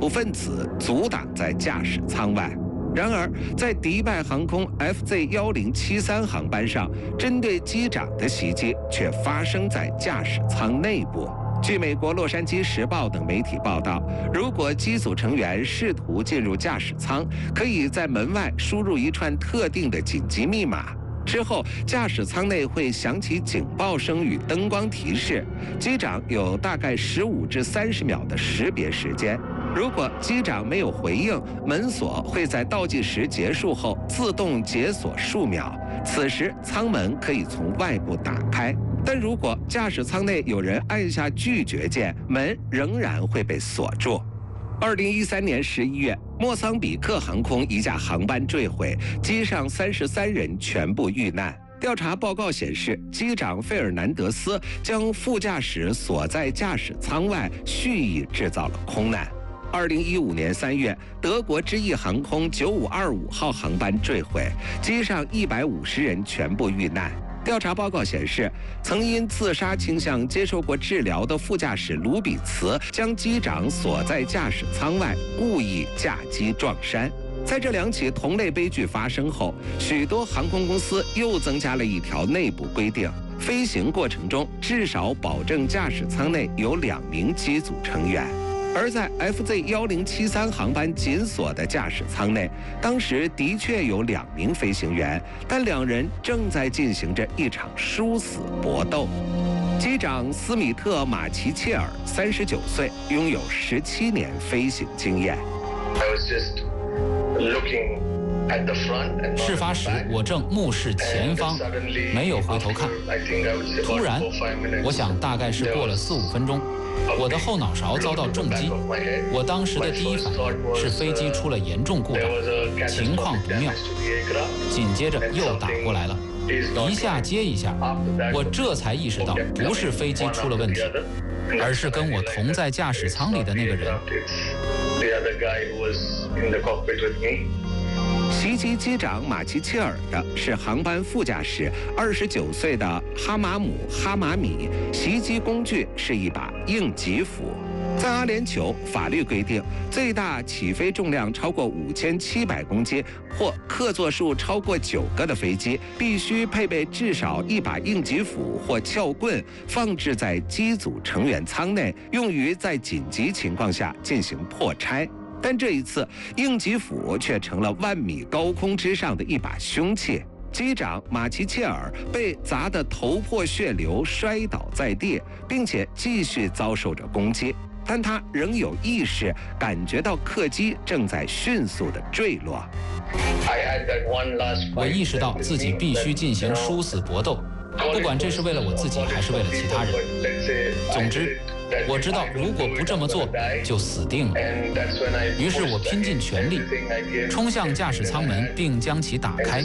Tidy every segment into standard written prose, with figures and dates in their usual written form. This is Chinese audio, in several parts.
怖分子阻挡在驾驶舱外。然而，在迪拜航空 FZ1073航班上，针对机长的袭击却发生在驾驶舱内部。据美国《洛杉矶时报》等媒体报道，如果机组成员试图进入驾驶舱，可以在门外输入一串特定的紧急密码。之后，驾驶舱内会响起警报声与灯光提示，机长有大概15至30秒的识别时间。如果机长没有回应，门锁会在倒计时结束后自动解锁数秒，此时舱门可以从外部打开。但如果驾驶舱内有人按下拒绝键，门仍然会被锁住。2013年11月，莫桑比克航空一架航班坠毁，机上33人全部遇难。调查报告显示，机长费尔南德斯将副驾驶锁在驾驶舱外，蓄意制造了空难。2015年3月，德国之翼航空9525号航班坠毁，机上150人全部遇难。调查报告显示，曾因自杀倾向接受过治疗的副驾驶卢比茨将机长锁在驾驶舱外，故意驾机撞山。在这2起同类悲剧发生后，许多航空公司又增加了一条内部规定：飞行过程中至少保证驾驶舱内有2名机组成员。而在 FZ1073航班紧锁的驾驶舱内，当时的确有2名飞行员，但2人正在进行着一场殊死搏斗。机长斯米特·马奇切尔39岁，拥有17年飞行经验。 事发时，我正目视前方，没有回头看。突然，我想大概是过了4-5分钟，我的后脑勺遭到重击。我当时的第一反应是飞机出了严重故障，情况不妙。紧接着又打过来了，一下接一下，我这才意识到不是飞机出了问题，而是跟我同在驾驶舱里的那个人。 袭击机长马奇切尔的是航班副驾驶29岁的哈马姆·哈马米，袭击工具是一把应急斧。在阿联酋，法律规定，最大起飞重量超过5700公斤或客座数超过9个的飞机，必须配备至少一把应急斧或撬棍，放置在机组成员舱内，用于在紧急情况下进行破拆。但这一次，应急斧却成了万米高空之上的一把凶器。机长马奇切尔被砸得头破血流，摔倒在地，并且继续遭受着攻击。但他仍有意识，感觉到客机正在迅速地坠落。 我意识到自己必须进行殊死搏斗，不管这是为了我自己还是为了其他人。总之，我知道如果不这么做就死定了。于是我拼尽全力冲向驾驶舱门，并将其打开。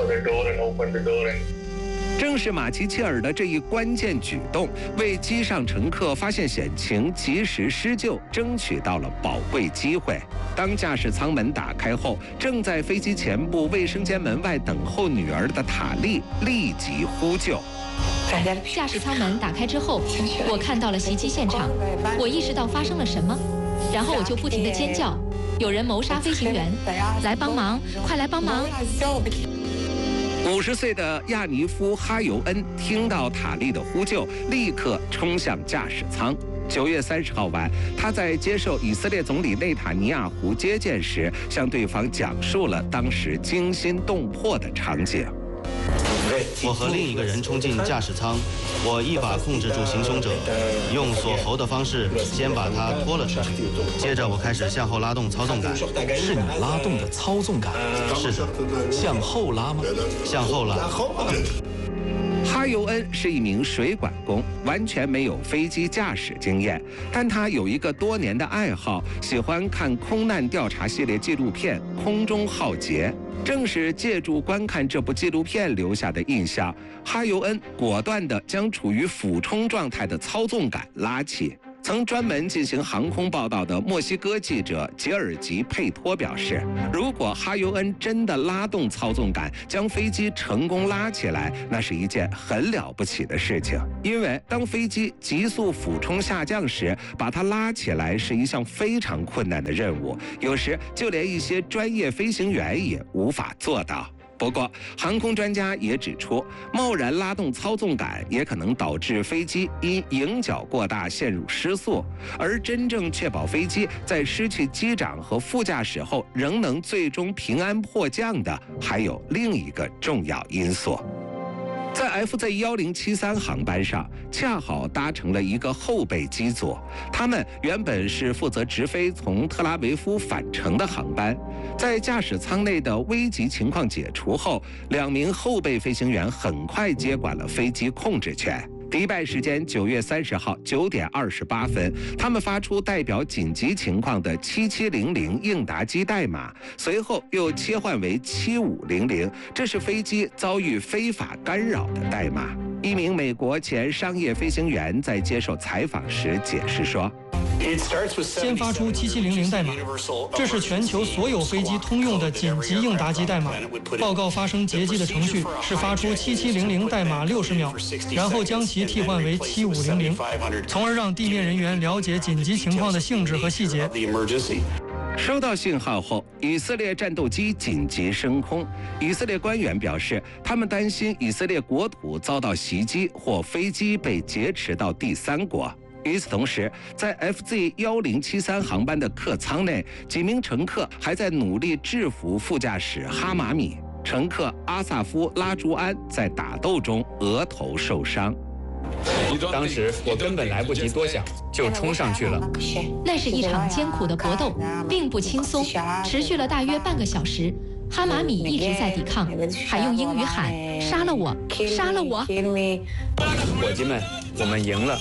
正是马奇切尔的这一关键举动，为机上乘客发现险情、及时施救争取到了宝贵机会。当驾驶舱门打开后，正在飞机前部卫生间门外等候女儿的塔莉立即呼救。 驾驶舱门打开之后，我看到了袭击现场，我意识到发生了什么，然后我就不停地尖叫：有人谋杀飞行员，来帮忙，快来帮忙！50 岁的亚尼夫·哈尤恩听到塔莉的呼救，立刻冲向驾驶舱。9月30号晚，他在接受以色列总理内塔尼亚胡接见时，向对方讲述了当时惊心动魄的场景。 我和另一个人冲进驾驶舱，我一把控制住行凶者，用锁喉的方式先把他拖了出去，接着我开始向后拉动操纵杆。 是你拉动的操纵杆？ 是的。 向后拉吗？ 向后拉。 哈尤恩是一名水管工，完全没有飞机驾驶经验，但他有一个多年的爱好，喜欢看空难调查系列纪录片《空中浩劫》。正是借助观看这部纪录片留下的印象，哈尤恩果断地将处于俯冲状态的操纵杆拉起。 曾专门进行航空报道的墨西哥记者杰尔吉·佩托表示，如果哈尤恩真的拉动操纵杆将飞机成功拉起来，那是一件很了不起的事情。因为当飞机急速俯冲下降时，把它拉起来是一项非常困难的任务，有时就连一些专业飞行员也无法做到。不过，航空专家也指出，贸然拉动操纵杆也可能导致飞机因迎角过大陷入失速，而真正确保飞机在失去机长和副驾驶后仍能最终平安迫降的，还有另一个重要因素。在 FZ1073 航班上，恰好搭乘了一个后备机组，他们原本是负责直飞从特拉维夫返程的航班。在驾驶舱内的危急情况解除后，2名后备飞行员很快接管了飞机控制权。迪拜时间9月30号9点28分，他们发出代表紧急情况的7700应答机代码，随后又切换为7500，这是飞机遭遇非法干扰的代码。一名美国前商业飞行员在接受采访时解释说， 先发出7700代码，这是全球所有飞机通用的紧急应答机代码。报告发生劫机的程序是发出7700代码60秒，然后将其替换为7500，从而让地面人员了解紧急情况的性质和细节。 收到信号后，以色列战斗机紧急升空。以色列官员表示，他们担心以色列国土遭到袭击或飞机被劫持到第三国。与此同时，在 FZ1073 航班的客舱内，几名乘客还在努力制服副驾驶哈马米。乘客阿萨夫·拉朱安在打斗中额头受伤。 当时我根本来不及多想，就冲上去了。 那是一场艰苦的搏斗，并不轻松，持续了大约半个小时。哈马米一直在抵抗，还用英语喊：“杀了我，杀了我！” 伙计们，我们赢了。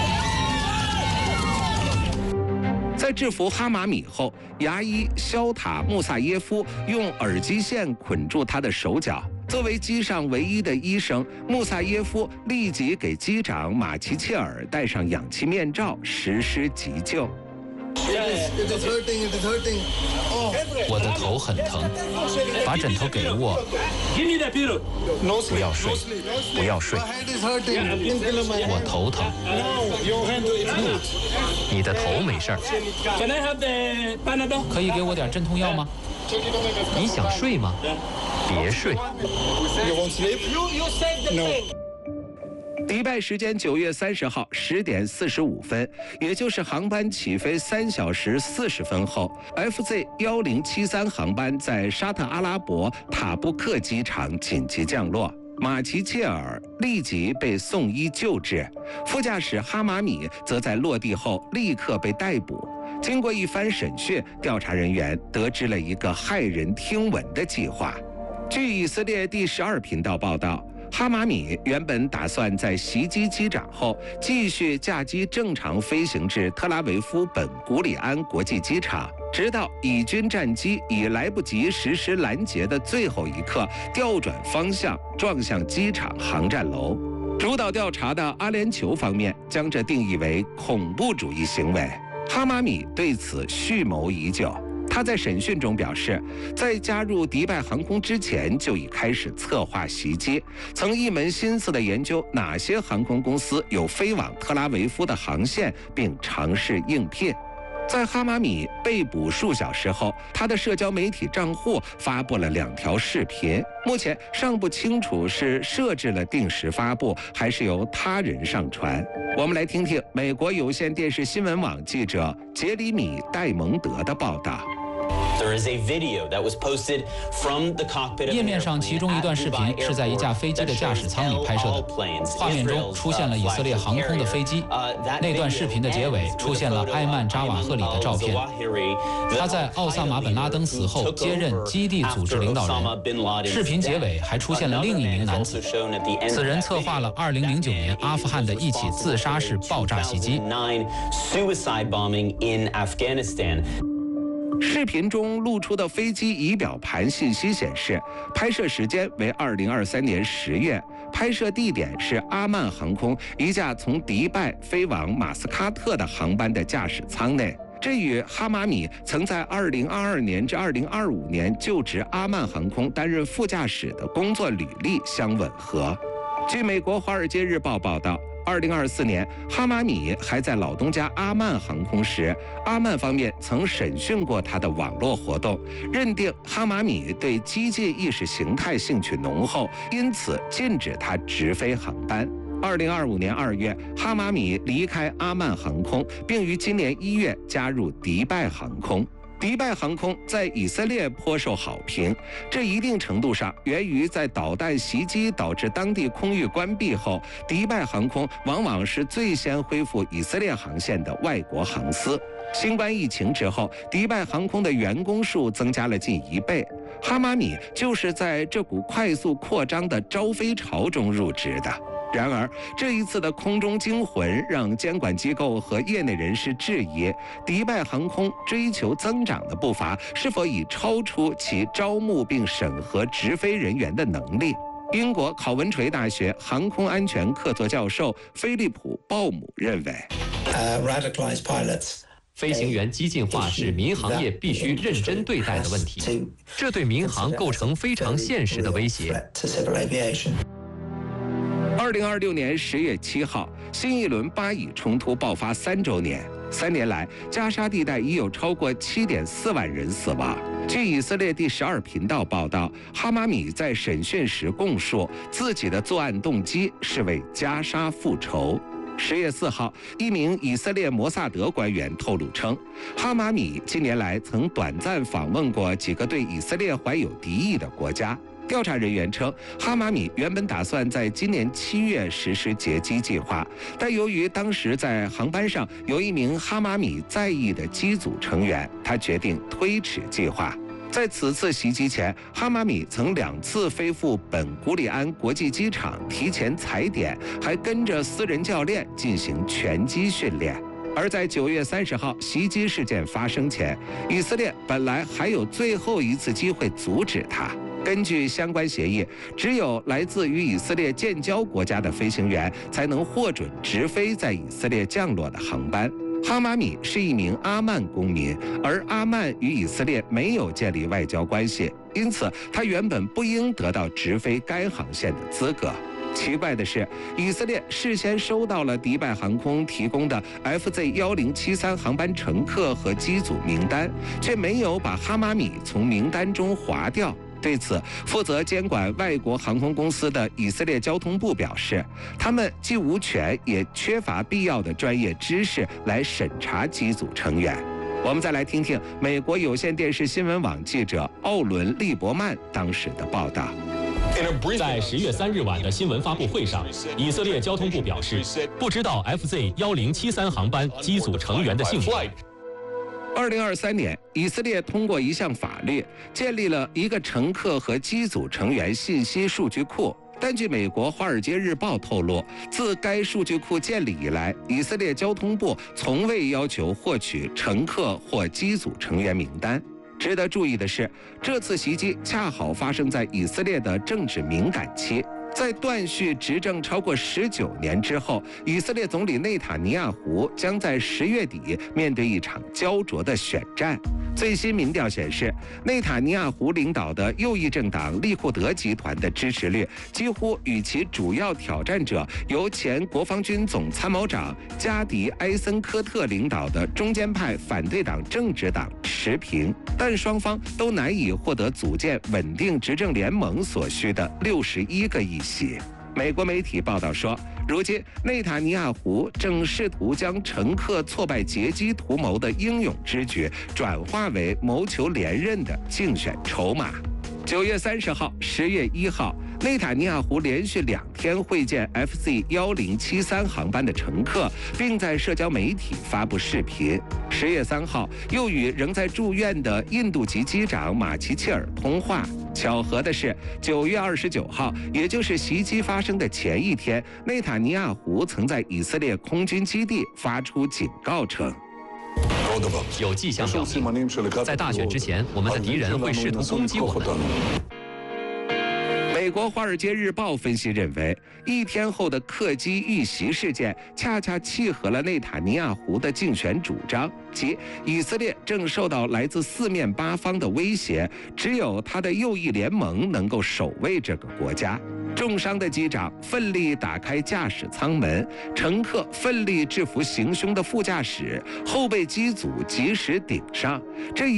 在制服哈马米后，牙医肖塔·穆萨耶夫用耳机线捆住他的手脚。作为机上唯一的医生，穆萨耶夫立即给机长马奇切尔戴上氧气面罩，实施急救。 我的头很疼，把枕头给我。 不要睡，不要睡。 我头疼。 你的头没事儿。 可以给我点镇痛药吗？ 你想睡吗？别睡。 迪拜时间9月30号10点45分，也就是航班起飞3小时40分后 ，FZ1073 航班在沙特阿拉伯塔布克机场紧急降落。马奇切尔立即被送医救治，副驾驶哈马米则在落地后立刻被逮捕。经过一番审讯，调查人员得知了一个骇人听闻的计划。据以色列第12频道报道，哈马米原本打算在袭击机长后，继续驾机正常飞行至特拉维夫本古里安国际机场，直到以军战机已来不及实施拦截的最后一刻，调转方向撞向机场航站楼。主导调查的阿联酋方面将这定义为恐怖主义行为。哈马米对此蓄谋已久。他在审讯中表示，在加入迪拜航空之前就已开始策划袭击，曾一门心思地研究哪些航空公司有飞往特拉维夫的航线，并尝试应聘。在哈马米被捕数小时后，他的社交媒体账户发布了2条视频，目前尚不清楚是设置了定时发布，还是由他人上传。我们来听听美国有线电视新闻网记者杰里米·戴蒙德的报道。 页面上其中一段视频是在一架飞机的驾驶舱里拍摄的，画面中出现了以色列航空的飞机。那段视频的结尾出现了埃曼扎瓦赫里的照片，他在奥萨马本拉登死后接任基地组织领导人。视频结尾还出现了另一名男子，此人策划了2009年阿富汗的一起自杀式爆炸袭击。 视频中露出的飞机仪表盘信息显示，拍摄时间为2023年10月，拍摄地点是阿曼航空一架从迪拜飞往马斯喀特的航班的驾驶舱内。这与哈马米曾在2022年至2025年就职阿曼航空担任副驾驶的工作履历相吻合。据美国《华尔街日报》报道，2024年，哈马米还在老东家阿曼航空时，阿曼方面曾审讯过他的网络活动，认定哈马米对激进意识形态兴趣浓厚，因此禁止他直飞航班。2025年2月，哈马米离开阿曼航空，并于今年1月加入迪拜航空。迪拜航空在以色列颇受好评，这一定程度上源于在导弹袭击导致当地空域关闭后，迪拜航空往往是最先恢复以色列航线的外国航司。新冠疫情之后，迪拜航空的员工数增加了近1倍，哈马米就是在这股快速扩张的招飞潮中入职的。然而，这一次的空中惊魂让监管机构和业内人士质疑，迪拜航空追求增长的步伐是否已超出其招募并审核直飞人员的能力。英国考文垂大学航空安全客座教授菲利普·鲍姆认为， 飞行员激进化是民航业必须认真对待的问题，这对民航构成非常现实的威胁。 2026年10月7号，新一轮巴以冲突爆发3周年。3年来，加沙地带已有超过7.4万人死亡。据以色列第12频道报道，哈马米在审讯时供述，自己的作案动机是为加沙复仇。10月4号，一名以色列摩萨德官员透露称，哈马米近年来曾短暂访问过几个对以色列怀有敌意的国家。调查人员称，哈马米原本打算在今年7月实施劫机计划，但由于当时在航班上有一名哈马米在役的机组成员，他决定推迟计划。在此次袭击前，哈马米曾2次飞赴本古里安国际机场提前踩点，还跟着私人教练进行拳击训练。而在9月30号袭击事件发生前，以色列本来还有最后一次机会阻止他。根据相关协议，只有来自与以色列建交国家的飞行员才能获准直飞在以色列降落的航班。哈马米是一名阿曼公民，而阿曼与以色列没有建立外交关系，因此他原本不应得到直飞该航线的资格。奇怪的是，以色列事先收到了迪拜航空提供的 FZ1073 航班乘客和机组名单，却没有把哈马米从名单中划掉。对此，负责监管外国航空公司的以色列交通部表示，他们既无权也缺乏必要的专业知识来审查机组成员。我们再来听听美国有线电视新闻网记者奥伦·利伯曼当时的报道。 在10月3日晚的新闻发布会上，以色列交通部表示，不知道 FZ1073 航班机组成员的姓名。 2023年，以色列通过一项法律，建立了一个乘客和机组成员信息数据库。但据美国《华尔街日报》透露，自该数据库建立以来，以色列交通部从未要求获取乘客或机组成员名单。值得注意的是，这次袭击恰好发生在以色列的政治敏感期。在断续执政超过19年之后，以色列总理内塔尼亚胡将在10月底面对一场焦灼的选战。最新民调显示，内塔尼亚胡领导的右翼政党利库德集团的支持率几乎与其主要挑战者由前国防军总参谋长加迪·埃森科特领导的中间派反对党政治党持平，但双方都难以获得组建稳定执政联盟所需的61个议席。美国媒体报道说，如今内塔尼亚胡正试图将乘客挫败劫机图谋的英勇之举转化为谋求连任的竞选筹码。9月30号、10月1号，内塔尼亚胡连续2天会见 FZ1073 航班的乘客，并在社交媒体发布视频。10月3号，又与仍在住院的印度籍机长马奇切尔通话。巧合的是，9月29号，也就是袭击发生的前一天，内塔尼亚胡曾在以色列空军基地发出警告称有迹象表明，在大选之前，我们的敌人会试图攻击我们。 美国《华尔街日报》分析认为，1天后的客机遇袭事件恰恰契合了内塔尼亚胡的竞选主张，即以色列正受到来自四面八方的威胁，只有他的右翼联盟能够守卫这个国家。重伤的机长奋力打开驾驶舱门，乘客奋力制服行凶的副驾驶，后备机组及时顶上。这一